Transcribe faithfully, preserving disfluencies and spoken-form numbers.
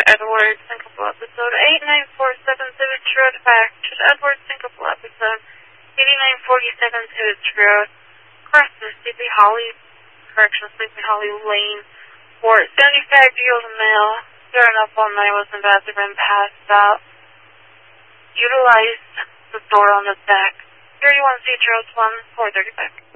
Edwards, Syncopal episode eight nine four seven Civic Road, back to Edwards, Syncopal episode eighty-nine forty-seven Civic Road, across the Sleepy Holly, correction, Sleepy Holly Lane, for seventy-five year old male, staring up all night, was in the bathroom, passed out, utilized the door on the back, thirty-one C Charles one, four thirty back.